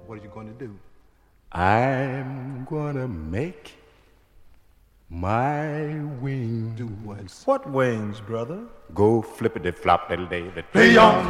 What are you going to do? I'm gonna make my wings. Do what? What wings, brother? Go flippity flop little day. Hey,